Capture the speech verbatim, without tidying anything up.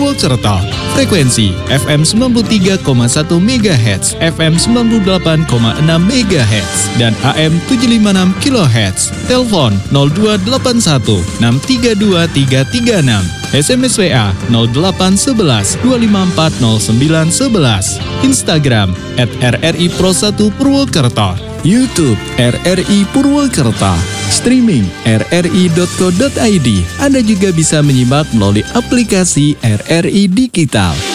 Purwokerto. Frekuensi F M sembilan puluh tiga koma satu megahertz, F M sembilan puluh delapan koma enam megahertz, dan A M tujuh ratus lima puluh enam kilohertz. Telepon nol dua delapan satu enam tiga dua tiga tiga enam. S M S W A nol delapan satu satu dua lima empat nol sembilan satu satu. Instagram at R R I Pro satu Purwokerto. YouTube R R I Purwokerto. Streaming r r i dot co dot i d. Anda juga bisa menyimak melalui aplikasi R R I Digital.